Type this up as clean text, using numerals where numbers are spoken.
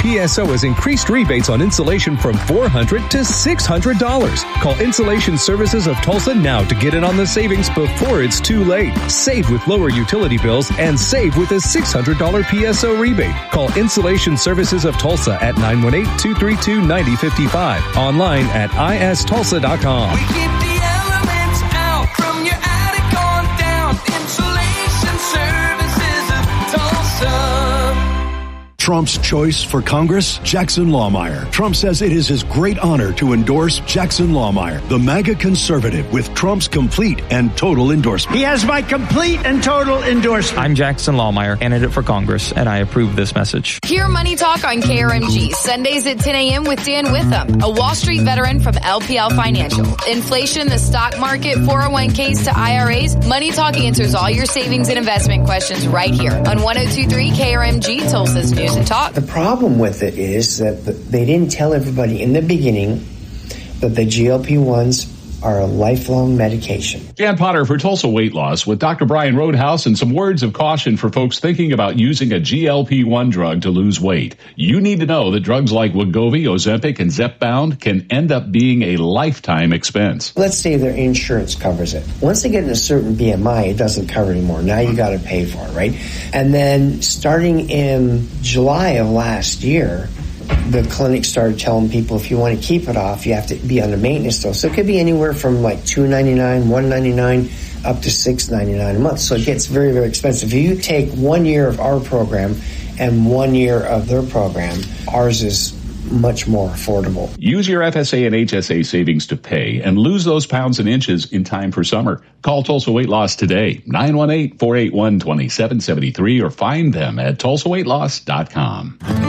PSO has increased rebates on insulation from $400 to $600. Call Insulation Services of Tulsa now to get in on the savings before it's too late. Save with lower utility bills and save with a $600 PSO rebate. Call Insulation Services of Tulsa at 918-232-9055. Online at istulsa.com. We keep the elements out from your attic on down. Insulation Services of Tulsa. Trump's choice for Congress? Jackson Lahmeyer. Trump says it is his great honor to endorse Jackson Lahmeyer, the MAGA conservative with Trump's complete and total endorsement. He has my complete and total endorsement. I'm Jackson Lahmeyer, candidate for Congress, and I approve this message. Hear Money Talk on KRMG, Sundays at 10 a.m. with Dan Witham, a Wall Street veteran from LPL Financial. Inflation, the stock market, 401ks to IRAs, Money Talk answers all your savings and investment questions right here on 102.3 KRMG, Tulsa's News and Talk. The problem with it is that they didn't tell everybody in the beginning that the GLP-1s are a lifelong medication. Dan Potter for Tulsa Weight Loss with Dr. Brian Roadhouse and some words of caution for folks thinking about using a GLP-1 drug to lose weight. You need to know that drugs like Wegovy, Ozempic, and Zepbound can end up being a lifetime expense. Let's say their insurance covers it. Once they get in a certain BMI, it doesn't cover anymore. Now you got to pay for it, right? And then starting in July of last year, the clinic started telling people if you want to keep it off, you have to be under maintenance dose. So it could be anywhere from like $299, $199 up to $699 a month. So it gets very, very expensive. If you take 1 year of our program and 1 year of their program, ours is much more affordable. Use your FSA and HSA savings to pay and lose those pounds and inches in time for summer. Call Tulsa Weight Loss today, 918-481-2773, or find them at tulsaweightloss.com.